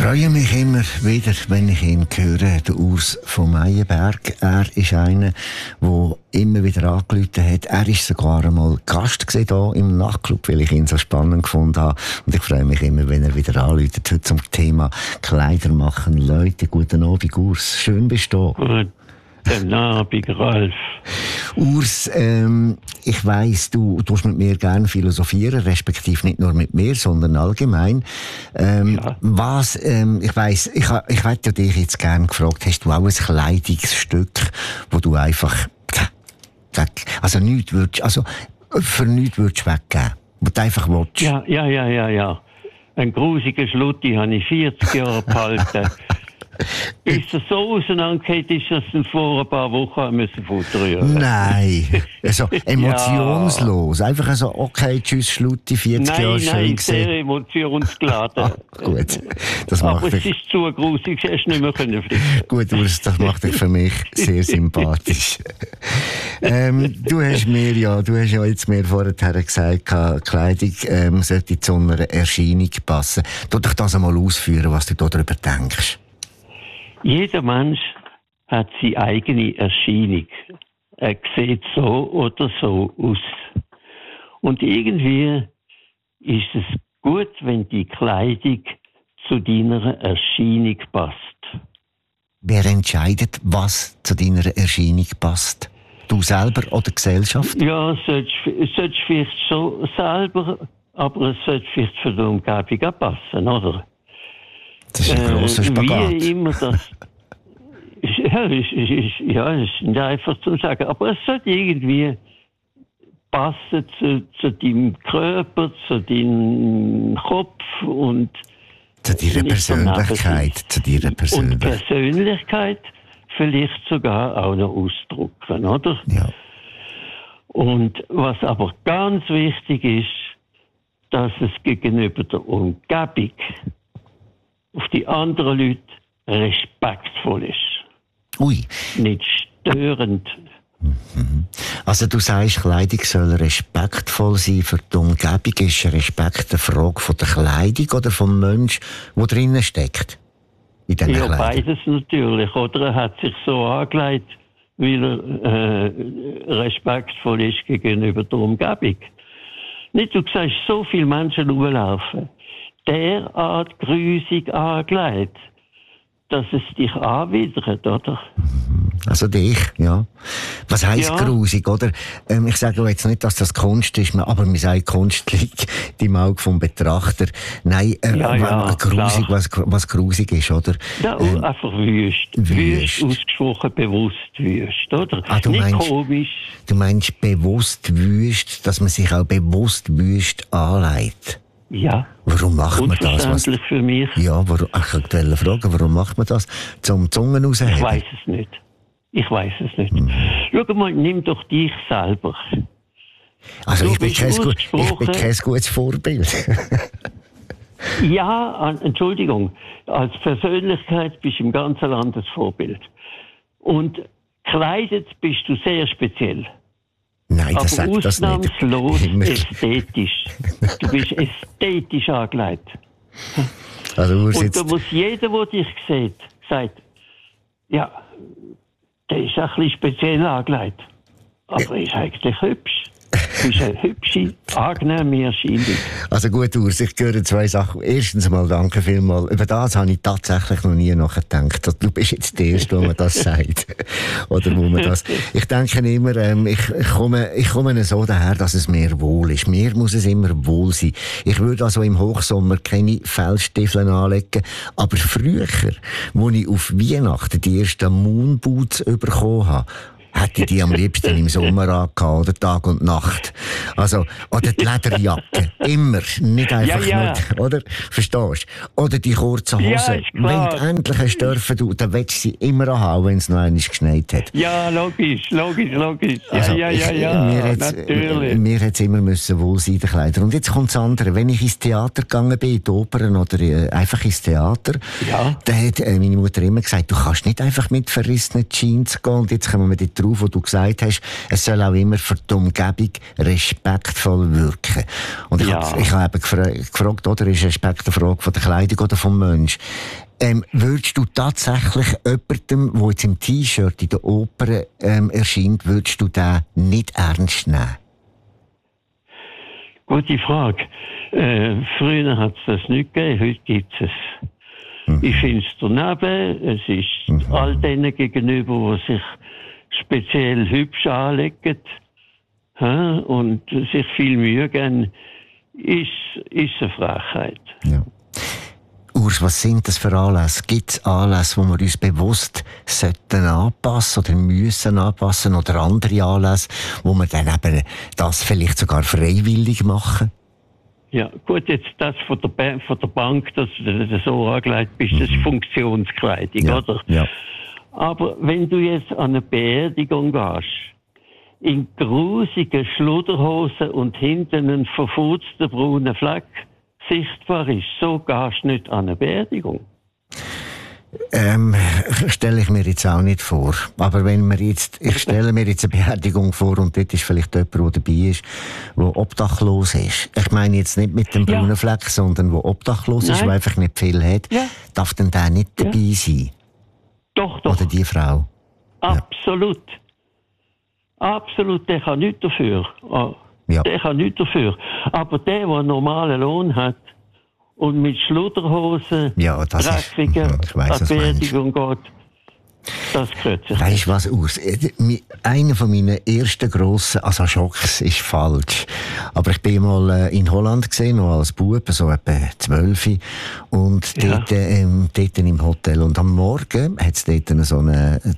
freue mich immer wieder, wenn ich ihn höre, der Urs von Meienberg. Er ist einer, der immer wieder angerufen hat. Er ist sogar einmal Gast hier im Nachtclub, weil ich ihn so spannend gefunden habe. Und ich freue mich immer, wenn er wieder anruft. Heute zum Thema Kleider machen. Leute, guten Abend, Urs. Schön bist du da. Guten Abend, Ralf. Urs, ich weiss, du tust mit mir gerne philosophieren, respektive nicht nur mit mir, sondern allgemein. Ja. Ich weiss, ich hätte dich jetzt gerne gefragt, hast du auch ein Kleidungsstück, wo du einfach, für nichts würdest weggeben, wo du einfach willst? Ja. Ein grusiger Schlutti habe ich 40 Jahre behalten. Bis er so auseinandergeht, ist er es vor ein paar Wochen müssen futtern. Nein, also emotionslos. Ja. Einfach so, okay, tschüss, Schlutti, 40 Jahre schön Nein, gesehen. sehr emotionsgeladen. Gut, das macht aber es ist zu grusig, hast du nicht mehr fliegen. Gut, Urs, das macht dich für mich sehr sympathisch. Du hast ja jetzt mir vorher gesagt, Kleidung sollte zu einer Erscheinung passen. Tu dich das einmal ausführen, was du darüber denkst. Jeder Mensch hat seine eigene Erscheinung. Er sieht so oder so aus. Und irgendwie ist es gut, wenn die Kleidung zu deiner Erscheinung passt. Wer entscheidet, was zu deiner Erscheinung passt? Du selber oder die Gesellschaft? Ja, sollst vielleicht schon selber, aber es sollte vielleicht für die Umgebung auch passen, oder? Das ist ein grosser Spagat. Wie immer das. Es ist nicht einfach zu sagen. Aber es sollte irgendwie passen zu deinem Körper, zu deinem Kopf und zu deiner Persönlichkeit. Und Persönlichkeit vielleicht sogar auch noch ausdrücken, oder? Ja. Und was aber ganz wichtig ist, dass es gegenüber der Umgebung auf die anderen Leute respektvoll ist. Ui. Nicht störend. Also du sagst, Kleidung soll respektvoll sein für die Umgebung. Ist Respekt eine Frage von der Kleidung oder vom Menschen, der drinnen steckt? In diesen Kleidung? Beides natürlich. Oder er hat sich so angelegt, weil er respektvoll ist gegenüber der Umgebung. Nicht, du siehst so viele Menschen rumlaufen, derart grusig angelegt, dass es dich anwidert, oder? Also dich, ja. Was heisst grusig, oder? Ich sage jetzt nicht, dass das Kunst ist, aber man sagt, Kunst liegt im Auge vom Betrachter. Nein, grusig, was grusig ist, oder? Ja, einfach wüst. Wüst, ausgesprochen bewusst wüst, oder? Nicht komisch. Du meinst bewusst wüst, dass man sich auch bewusst wüst anlegt? Ja. Warum macht man das? Unverständlich für mich. Ja, ich wollte fragen, warum macht man das? Zum Zungen rausheben? Ich weiss es nicht. Schau mal, nimm doch dich selber. Also ich bin kein gutes Vorbild. Ja, Entschuldigung. Als Persönlichkeit bist du im ganzen Land ein Vorbild. Und gekleidet bist du sehr speziell. Nein, das sagt das nicht. Ausnahmslos ästhetisch. Du bist ästhetisch angelegt. Also, und da muss jeder, der dich sieht, sagt, ja, der ist ein bisschen speziell angelegt. Aber er ist eigentlich hübsch. Du bist eine hübsche, angenehme Erscheinung. Also gut, Urs, ich höre zwei Sachen. Erstens mal, danke vielmals. Über das habe ich tatsächlich noch nie nachgedacht. Du bist jetzt der Erste, wo man das sagt. Oder wo man das... Ich denke immer, ich komme so daher, dass es mir wohl ist. Mir muss es immer wohl sein. Ich würde also im Hochsommer keine Fellstiefel anlegen. Aber früher, als ich auf Weihnachten die ersten Moonboots bekommen habe, hätte ich die am liebsten im Sommer angehabt, oder Tag und Nacht. Also, oder die Lederjacke. Immer. Nicht einfach nur, oder? Verstehst du? Oder die kurzen Hosen. Wenn du endlich hast dürfen, dann willst du sie immer anhaben, wenn es noch einmal geschneit hat. Ja, logisch. Also, Natürlich. Mir hat es immer wohl sein, die Kleider. Und jetzt kommt das andere. Wenn ich ins Theater gegangen bin, in die Opern oder einfach ins Theater, dann hat meine Mutter immer gesagt, du kannst nicht einfach mit verrissenen Jeans gehen und jetzt kommen wir dort darauf, wo du gesagt hast, es soll auch immer für die Umgebung respektvoll wirken. Und ich habe eben gefragt, oder ist Respekt eine Frage von der Kleidung oder vom Mensch? Würdest du tatsächlich jemandem, der jetzt im T-Shirt in der Oper erscheint, würdest du den nicht ernst nehmen? Gute Frage. Früher hat es das nicht gegeben, heute gibt es. Ich finde es daneben. Es ist all denen gegenüber, die sich speziell hübsch anlegen und sich viel Mühe geben, ist eine Frechheit. Ja. Urs, was sind das für Anlässe? Gibt es Anlässe, wo wir uns bewusst sollten anpassen oder müssen anpassen oder andere Anlässe, wo wir dann eben das vielleicht sogar freiwillig machen? Ja, gut, jetzt das von der Bank, dass du so angelegt bist, das ist Funktionskleidung, oder? Ja. Aber wenn du jetzt an eine Beerdigung gehst, in grusigen Schludderhosen und hinten einen verfutzten braunen Fleck sichtbar ist, so gehst du nicht an eine Beerdigung. Stelle ich mir jetzt auch nicht vor. Aber ich stelle mir jetzt eine Beerdigung vor und dort ist vielleicht jemand, der dabei ist, der obdachlos ist. Ich meine jetzt nicht mit dem braunen Fleck, sondern der obdachlos ist, der einfach nicht viel hat. Ja. Darf denn der nicht dabei sein? Doch. Oder die Frau? Absolut. Ja. Absolut, der kann nichts dafür. Ja. Der kann nichts dafür. Aber der einen normalen Lohn hat und mit Schludderhosen dreckige an die Beerdigung geht, das gehört sich. Weißt du was, Urs? Einer von meinen ersten grossen, also Schocks ist falsch, aber ich bin mal in Holland gesehen, noch als Bub, so etwa 12, und dort im Hotel. Und am Morgen hat es dort einen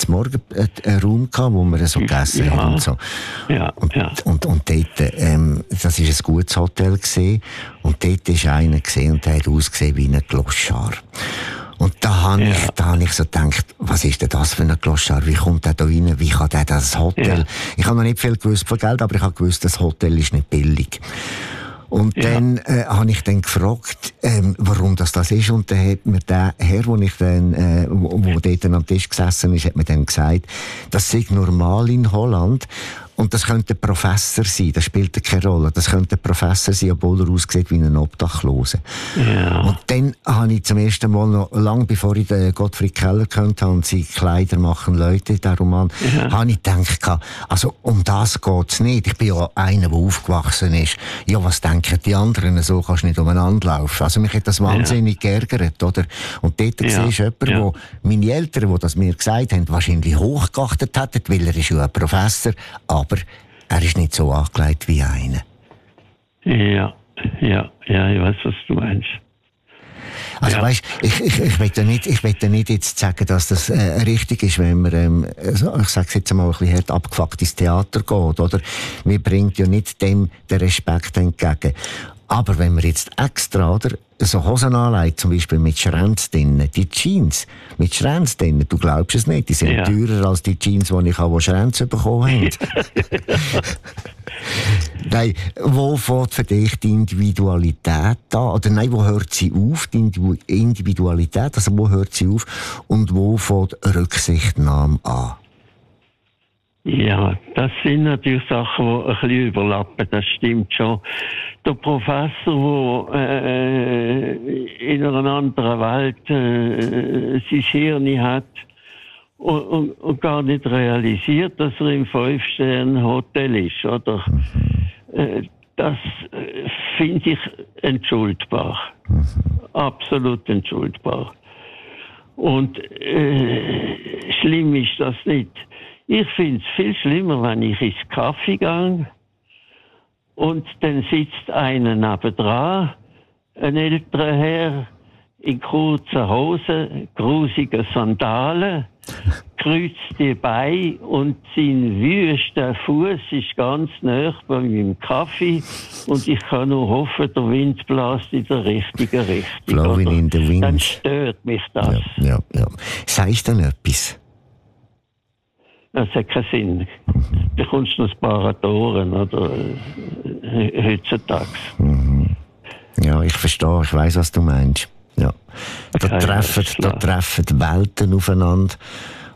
Raum gehabt, wo wir so gegessen haben und so. Ja. Und dort, das war ein gutes Hotel gewesen, und dort war einer gesehen und der hat ausgesehen wie ein Gloschar. Und da habe ich so gedacht, was ist denn das für ein Gloschar? Wie kommt der da rein? Wie kann der das Hotel? Ja. Ich habe noch nicht viel gewusst von Geld, aber ich habe gewusst, das Hotel ist nicht billig. Und dann habe ich dann gefragt, warum das ist. Und dann hat mir der Herr, wo dort am Tisch gesessen ist, hat mir dann gesagt, das sei normal in Holland. Und das könnte ein Professor sein, das spielt keine Rolle. Das könnte ein Professor sein, obwohl er aussieht wie ein Obdachloser. Ja. Und dann habe ich zum ersten Mal, noch lange bevor ich den Gottfried Keller gehört habe, und sie Kleider machen Leute, der Roman, habe ich gedacht, also um das geht es nicht. Ich bin ja einer, der aufgewachsen ist. Ja, was denken die anderen? So kannst du nicht umeinander laufen. Also mich hat das wahnsinnig geärgert, oder? Und dort siehst du jemanden, wo meine Eltern, die das mir gesagt haben, wahrscheinlich hochgeachtet hätten, weil er ist ja ein Professor, aber er ist nicht so angelegt wie einer. Ja, ich weiß, was du meinst. Also weißt, ich will nicht jetzt sagen, dass das richtig ist, wenn man, ich sage es jetzt mal, ein bisschen hart abgefuckt ins Theater geht, oder? Mir bringt ja nicht dem den Respekt entgegen. Aber wenn man jetzt extra, oder, so Hosen anlegt, zum Beispiel mit Schränz drinnen, die Jeans mit Schränz drinnen, du glaubst es nicht, die sind teurer als die Jeans, die ich habe, die Schränz bekommen haben. Nein, wo fängt für dich die Individualität an? Oder nein, wo hört sie auf, die Individualität? Also wo hört sie auf und wo fängt Rücksichtnahme an? Ja, das sind natürlich Sachen, die ein bisschen überlappen, das stimmt schon. Der Professor, der in einer anderen Welt sein Hirn hat und gar nicht realisiert, dass er im 5-Sterne-Hotel ist, oder? Das finde ich entschuldbar. Absolut entschuldbar. Und schlimm ist das nicht. Ich finde es viel schlimmer, wenn ich ins Kaffee gehe und dann sitzt einer nebendran, ein älterer Herr in kurzen Hosen, grusigen Sandalen, kreuzt die Beine und sein wüster Fuß ist ganz nah bei meinem Kaffee und ich kann nur hoffen, der Wind bläst in der richtigen Richtung. Blowing in the wind. Dann stört mich das. Ja. Sagst du denn etwas? Das hat keinen Sinn. Du bekommst noch ein paar Toren, oder heutzutage. Ja, ich verstehe, ich weiss, was du meinst. Ja. Da treffen Welten aufeinander.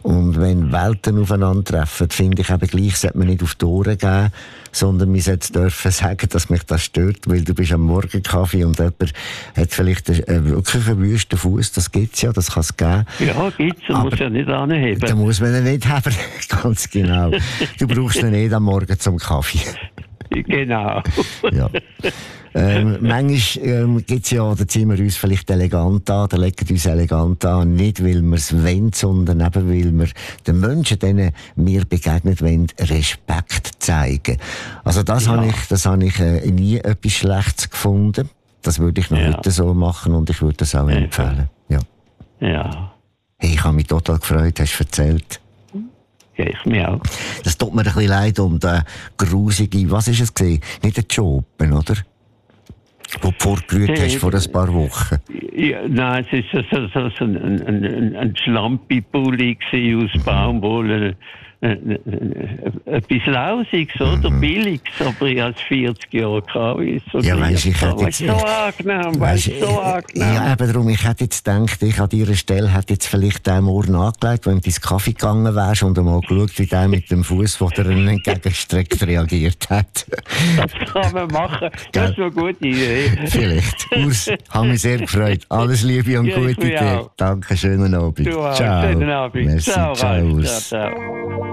Und wenn Welten aufeinandertreffen, finde ich eben gleich, sollte man nicht auf die Ohren geben, sondern man sollte dürfen sagen, dass mich das stört, weil du bist am Morgenkaffee und jemand hat vielleicht wirklich einen wüsten Fuß, das gibt es ja, das kann es geben. Ja, gibt es, man muss ja nicht anheben. Da muss man ihn nicht haben, ganz genau. Du brauchst ihn nicht am Morgen zum Kaffee. Genau. Ja. Manchmal gibt es ja, da ziehen wir uns vielleicht elegant an, da legen wir uns elegant an, nicht weil wir es wollen, sondern eben weil wir den Menschen, denen wir begegnet wollen, Respekt zeigen. Also das habe ich nie etwas Schlechtes gefunden. Das würde ich noch heute so machen und ich würde das auch empfehlen. Ja. Ja. Hey, ich habe mich total gefreut, hast du erzählt. Ja, ich mir auch. Das tut mir ein bisschen leid um den grusigen, was ist es gewesen? Nicht der Jopen, oder? Wo du vorgerührt hast vor ein paar Wochen. Ja, nein, es war so ein Schlampi-Pulli aus Baumwolle. Etwas Lausiges, oder? Billiges, aber ich hatte 40 Jahre gehabt. So ja, weisst ich hätte jetzt... So angenehm, so angenehm. Ja, eben darum, ich hätte jetzt gedacht, ich an dieser Stelle hätte jetzt vielleicht den Ohren angelegt, wenn du ins Kaffee gegangen wärst und einmal geschaut, wie der mit dem Fuß, der dir entgegengestreckt reagiert hat. Das kann man machen. Das ist eine gute Idee. Vielleicht. Urs, habe mich sehr gefreut. Alles Liebe und Gute dir. Danke, schönen Abend. Du auch. Ciao. Schönen Abend. Merci, Ciao, ciao. ciao.